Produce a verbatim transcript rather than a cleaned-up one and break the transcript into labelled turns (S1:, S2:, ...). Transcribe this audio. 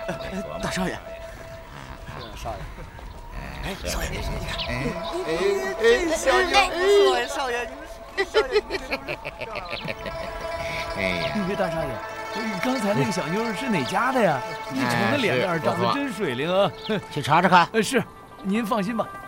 S1: 大少爷，
S2: 少爷，
S1: 哎，少爷，你看，
S2: 哎哎，小妞不错呀，少爷，你少爷，你是不是？
S3: 哎呀，
S4: 那位大少爷，刚才那个小妞是哪家的呀？你瞅那脸蛋，长得真水灵啊！
S3: 去查查看。
S4: 呃，是，您放心吧。